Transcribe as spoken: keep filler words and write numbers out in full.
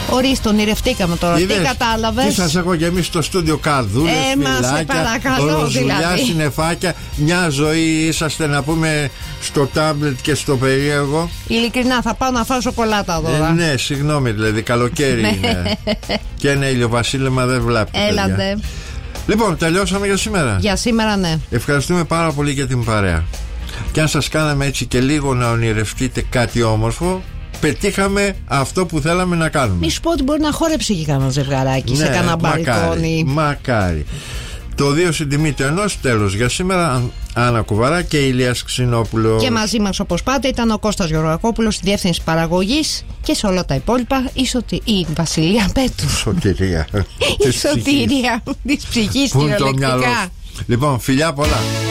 Ορίστε, ονειρευτήκαμε τώρα. Είδες, τι κατάλαβες? Τι σας έχω και εμείς στο στούντιο, καρδούλες, ε, φυλάκια, ολοζουλιά, δηλαδή. συννεφάκια. Μια ζωή είσαστε, να πούμε, στο τάμπλετ και στο περίεργο. Ειλικρινά, θα πάω να φάω σοκολάτα τώρα. Ε, ναι, συγγνώμη, δηλαδή, καλοκαίρι είναι. Και ένα ηλιοβασίλεμα δεν βλάπτει. Έλατε. Λοιπόν, τελειώσαμε για σήμερα. Για σήμερα, ναι. Ευχαριστούμε πάρα πολύ για την παρέα. Και αν σας κάναμε έτσι και λίγο να ονειρευτείτε κάτι όμορφο, πετύχαμε αυτό που θέλαμε να κάνουμε. Μη σου πω ότι μπορεί να χόρεψε και κανένα ζευγαράκι, ναι, σε κανένα μπαλκόνι. Μακάρι. Το δύο στην τιμή του ενός. Τέλος για σήμερα. Άννα Κουβαρά και Ηλίας Ξινόπουλο. Και μαζί μας, όπως πάντα, ήταν ο Κώστας Γεωργακόπουλος στη διεύθυνση παραγωγής. Και σε όλα τα υπόλοιπα η, Σωτη... η Βασιλεία Πέτου. Σωτηρία. Η σωτηρία της ψυχής, κυριολεκτικά. Λοιπόν, φιλιά πολλά.